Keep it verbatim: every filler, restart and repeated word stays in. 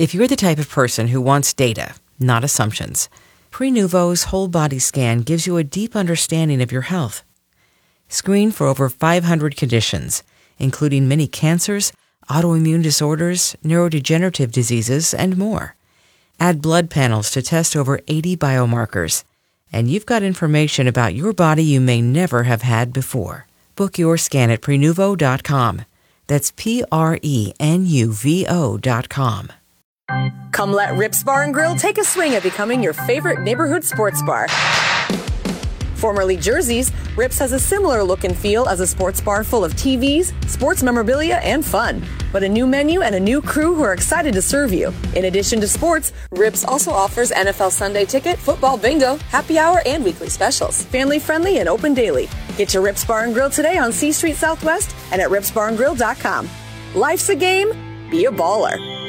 If you're the type of person who wants data, not assumptions, Prenuvo's whole body scan gives you a deep understanding of your health. Screen for over five hundred conditions, including many cancers, autoimmune disorders, neurodegenerative diseases, and more. Add blood panels to test over eighty biomarkers, and you've got information about your body you may never have had before. Book your scan at Prenuvo dot com. That's P R E N U V O dot com. Come let Rips Bar and Grill take a swing at becoming your favorite neighborhood sports bar. Formerly Jersey's, Rips has a similar look and feel as a sports bar full of T Vs, sports memorabilia, and fun. But a new menu and a new crew who are excited to serve you. In addition to sports, Rips also offers N F L Sunday Ticket, football bingo, happy hour, and weekly specials. Family friendly and open daily. Get your Rips Bar and Grill today on C Street Southwest and at rips bar and grill dot com. Life's a game. Be a baller.